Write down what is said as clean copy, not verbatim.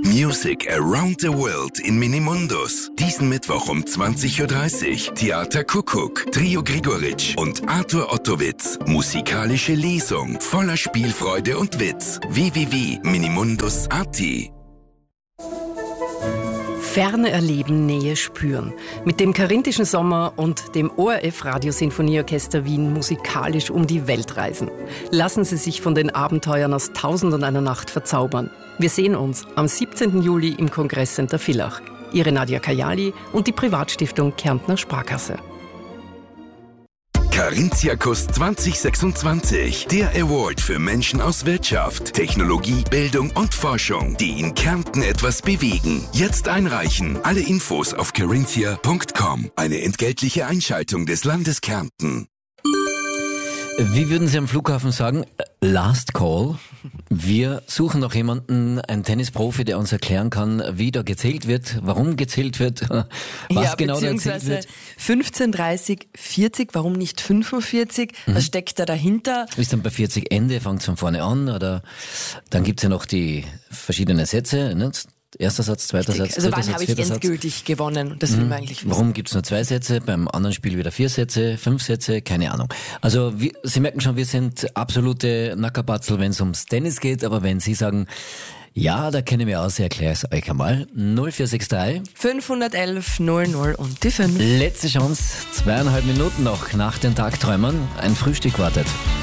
Music Around the World in Minimundus. Diesen Mittwoch um 20.30 Uhr. Theater Kuckuck, Trio Grigoritsch und Arthur Ottowitz. Musikalische Lesung voller Spielfreude und Witz. www.minimundus.at. Ferne erleben, Nähe spüren. Mit dem Karinthischen Sommer und dem ORF Radiosinfonieorchester Wien musikalisch um die Welt reisen. Lassen Sie sich von den Abenteuern aus 1001 Nacht verzaubern. Wir sehen uns am 17. Juli im Kongresscenter Villach. Ihre Nadia Kajali und die Privatstiftung Kärntner Sparkasse. Carinthiacus 2026, der Award für Menschen aus Wirtschaft, Technologie, Bildung und Forschung, die in Kärnten etwas bewegen. Jetzt einreichen. Alle Infos auf carinthia.com. Eine entgeltliche Einschaltung des Landes Kärnten. Wie würden Sie am Flughafen sagen? Last Call. Wir suchen noch jemanden, einen Tennisprofi, der uns erklären kann, wie da gezählt wird, warum gezählt wird, was genau da gezählt wird. 15, 30, 40, warum nicht 45? Was steckt da dahinter? Ist dann bei 40 Ende, fängt es von vorne an, oder dann gibt's ja noch die verschiedenen Sätze, ne? Erster Satz, zweiter Satz, also dritter wann habe ich endgültig gewonnen? Das will man eigentlich wissen. Warum gibt's nur 2 Sätze, beim anderen Spiel wieder 4 Sätze, 5 Sätze, keine Ahnung. Also Sie merken schon, wir sind absolute Nackerbatzel, wenn es ums Tennis geht, aber wenn Sie sagen, ja, da kenne ich mich aus, ich erkläre es euch einmal. 0463 511 00 und die 5. Letzte Chance, 2,5 Minuten noch nach den Tagträumern. Ein Frühstück wartet.